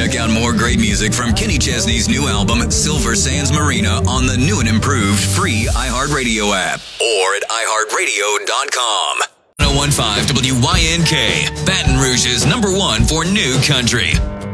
Check out more great music from Kenny Chesney's new album, Silver Sands Marina, on the new and improved free iHeartRadio app or at iHeartRadio.com. 1015 WYNK, Baton Rouge's #1 for new country.